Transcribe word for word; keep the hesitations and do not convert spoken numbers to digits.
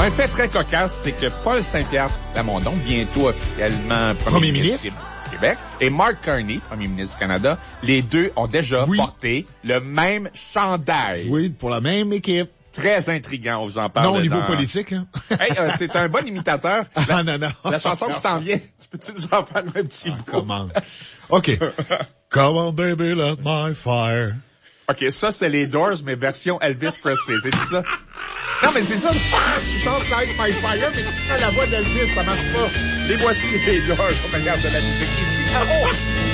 Un fait très cocasse, c'est que Paul Saint-Pierre Plamondon, bientôt officiellement premier, Premier ministre, ministre du Québec, et Mark Carney, premier ministre du Canada, les deux ont déjà Oui. porté le même chandail. Oui, pour la même équipe. Très intriguant, on vous en parle. Non, au niveau dans... politique, hein. Hey, euh, t'es un bon imitateur. La, Ah, non, non. la chanson qui s'en vient, tu peux-tu nous en faire un petit Ah, bout? comment? OK. Come on, baby, light my fire. OK, ça, c'est les Doors, mais version Elvis Presley. C'est ça? Non, mais c'est ça. Tu chantes Light My Fire, mais tu fais la voix d'Elvis. Ça marche pas. Les voici, les Doors, au manière de la musique ici. Ah, oh!